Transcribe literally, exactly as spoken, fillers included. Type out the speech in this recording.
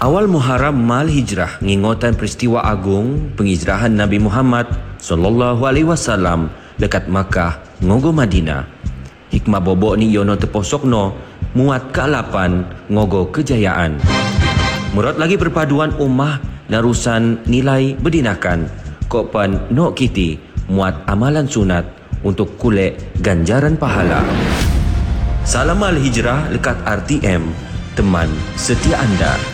Awal Muharram mal hijrah ngingotan peristiwa agung penghijrahan Nabi Muhammad sallallahu alaihi wasallam dekat Makkah ngogo Madinah. Hikmah bobok ni yono teposokno muat kealapan ngogo kejayaan. Murad lagi perpaduan ummah narusan nilai berdinakan kopan nok kiti muat amalan sunat untuk kulek ganjaran pahala. Salam al hijrah lekat R T M, teman setia anda.